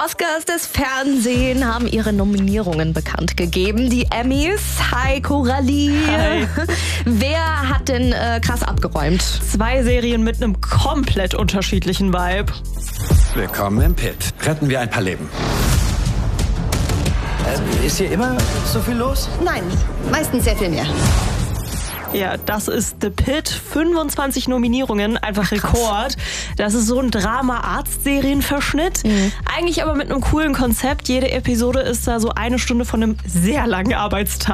Oscars des Fernsehens haben ihre Nominierungen bekannt gegeben. Die Emmys. Hi, Coralie. Hi. Wer hat denn krass abgeräumt? 2 Serien mit einem komplett unterschiedlichen Vibe. Willkommen im Pit. Retten wir ein paar Leben. Ist hier immer so viel los? Nein, meistens sehr viel mehr. Ja, das ist The Pit. 25 Nominierungen, einfach Rekord. Das ist so ein Drama-Arzt-Serienverschnitt. Eigentlich aber mit einem coolen Konzept. Jede Episode ist da so 1 Stunde von einem sehr langen Arbeitstag.